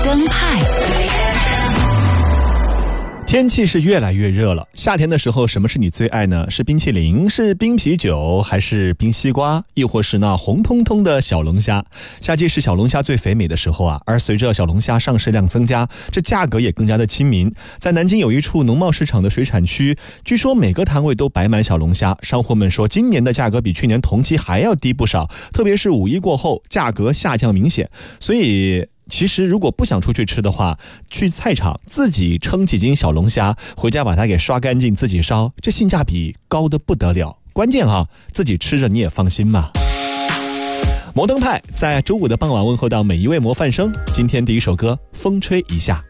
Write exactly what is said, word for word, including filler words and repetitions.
登派。 天气是越来越热了，夏天的时候什么是你最爱呢？是冰淇淋，是冰啤酒，还是冰西瓜，亦或是那红彤彤的小龙虾？夏季是小龙虾最肥美的时候啊，而随着小龙虾上市量增加，这价格也更加的亲民。在南京有一处农贸市场的水产区，据说每个摊位都摆满小龙虾，商户们说今年的价格比去年同期还要低不少，特别是五一过后，价格下降明显。所以其实如果不想出去吃的话，去菜场自己称几斤小龙虾，回家把它给刷干净自己烧，这性价比高得不得了。关键啊，自己吃着你也放心嘛。摩登派在周五的傍晚问候到每一位模范生。今天第一首歌，风吹一下。